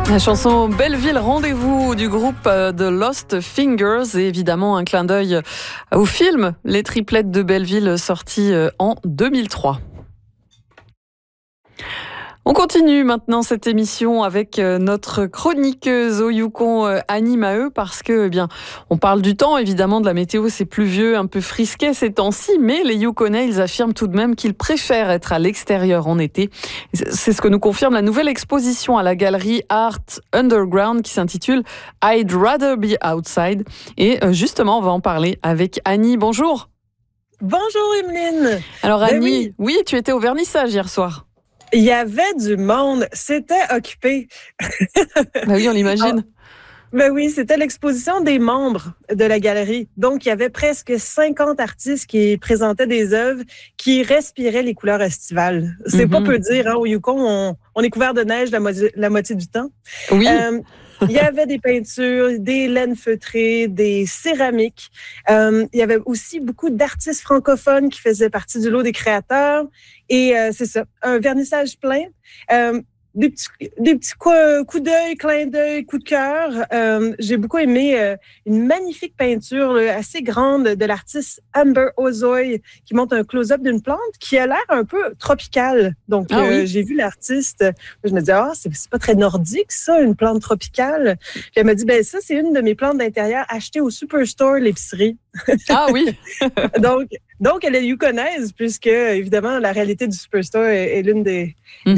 La chanson Belleville Rendez-vous du groupe The Lost Fingers et évidemment un clin d'œil au film Les Triplettes de Belleville sorti en 2003. On continue maintenant cette émission avec notre chroniqueuse au Yukon, Annie Maheu, parce que, on parle du temps, évidemment, de la météo, c'est pluvieux, un peu frisquet ces temps-ci, mais les Yukonais, ils affirment tout de même qu'ils préfèrent être à l'extérieur en été. C'est ce que nous confirme la nouvelle exposition à la galerie Art Underground qui s'intitule I'd Rather Be Outside. Et justement, on va en parler avec Annie. Bonjour. Bonjour Emeline. Alors Annie, oui, tu étais au vernissage hier soir. Il y avait du monde, c'était occupé. Oui, on l'imagine. Oui, c'était l'exposition des membres de la galerie. Donc, il y avait presque 50 artistes qui présentaient des œuvres qui respiraient les couleurs estivales. C'est pas peu dire, hein, au Yukon, on est couvert de neige la moitié du temps. Oui. Il y avait des peintures, des laines feutrées, des céramiques. Il y avait aussi beaucoup d'artistes francophones qui faisaient partie du lot des créateurs. Et c'est ça, un vernissage plein. Des petits coups d'œil, clins d'œil, coups de cœur. J'ai beaucoup aimé une magnifique peinture assez grande de l'artiste Amber Ozoy qui montre un close-up d'une plante qui a l'air un peu tropicale. Donc, oui. J'ai vu l'artiste, je me dis, c'est pas très nordique ça, une plante tropicale. Puis elle m'a dit, ça c'est une de mes plantes d'intérieur achetées au Superstore, l'épicerie. Ah oui. Donc, elle est yukonaise, puisque, évidemment, la réalité du Superstore est l'une des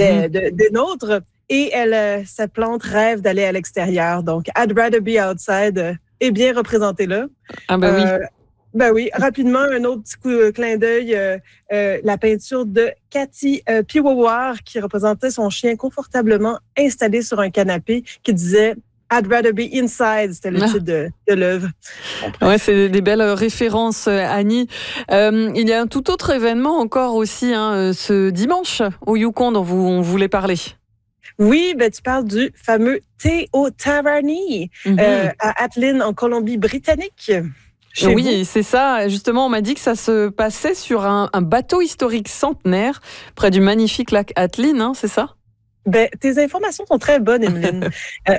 nôtres. Et sa plante rêve d'aller à l'extérieur. Donc, I'd rather be outside est bien représentée là. Ah oui. Oui. Rapidement, un autre petit clin d'œil, la peinture de Cathy Piwawar qui représentait son chien confortablement installé sur un canapé qui disait I'd rather be inside, c'était le titre de l'œuvre. Ouais, c'est des belles références, Annie. Il y a un tout autre événement encore aussi, ce dimanche au Yukon dont on voulait parler. Oui, tu parles du fameux thé au Taverny à Atlin, en Colombie-Britannique. Oui, c'est ça. Justement, on m'a dit que ça se passait sur un bateau historique centenaire près du magnifique lac Atlin, c'est ça? Tes informations sont très bonnes, Emeline.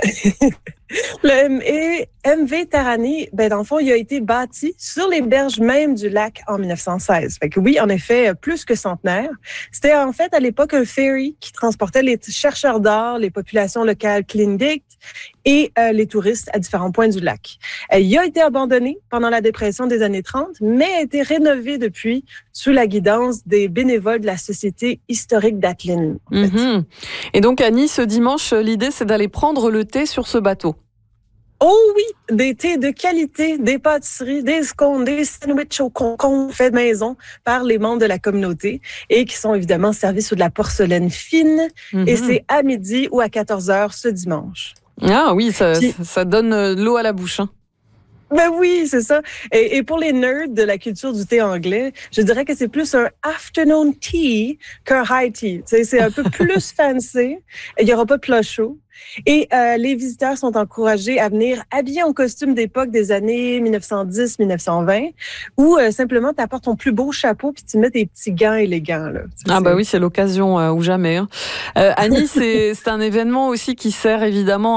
Le MV Tarani, dans le fond, il a été bâti sur les berges même du lac en 1916. Fait que oui, en effet, plus que centenaire. C'était en fait à l'époque un ferry qui transportait les chercheurs d'art, les populations locales Tlingit et les touristes à différents points du lac. Il a été abandonné pendant la dépression des années 30, mais a été rénové depuis sous la guidance des bénévoles de la Société historique d'Atlin. En fait. Et donc, Annie, ce dimanche, l'idée, c'est d'aller prendre le thé sur ce bateau. Oh oui, des thés de qualité, des pâtisseries, des scones, des sandwichs au concombre faits maison par les membres de la communauté et qui sont évidemment servis sur de la porcelaine fine. Et c'est à midi ou à 14h ce dimanche. Ah oui, ça donne de l'eau à la bouche. Oui, c'est ça. Et pour les nerds de la culture du thé anglais, je dirais que c'est plus un afternoon tea qu'un high tea. C'est un peu plus fancy. Il n'y aura pas de plat chaud. Et les visiteurs sont encouragés à venir habillés en costume d'époque des années 1910-1920 ou simplement tu apportes ton plus beau chapeau puis tu mets tes petits gants élégants. Là. Oui, c'est l'occasion ou jamais. Annie, c'est un événement aussi qui sert évidemment